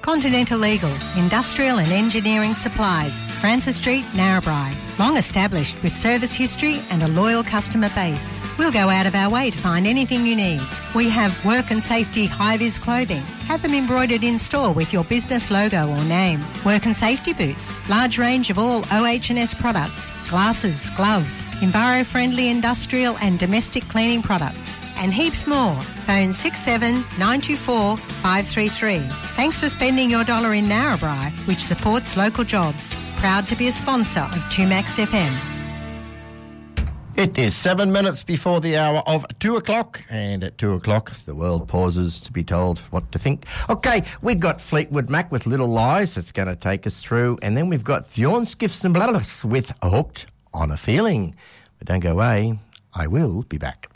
Continental Eagle, industrial and engineering supplies, Francis Street, Narrabri. Long established with service history and a loyal customer base. We'll go out of our way to find anything you need. We have work and safety high-vis clothing. Have them embroidered in store with your business logo or name. Work and safety boots. Large range of all OH&S products. Glasses, gloves, enviro-friendly industrial and domestic cleaning products. And heaps more. Phone 67 924 533. Thanks for spending your dollar in Narrabri, which supports local jobs. Proud to be a sponsor of 2Max FM. It is 7 minutes before the hour of 2 o'clock, and at 2 o'clock the world pauses to be told what to think. OK, we've got Fleetwood Mac with Little Lies that's going to take us through, and then we've got Bjorn Skifson Bladas with Hooked on a Feeling. But don't go away, I will be back.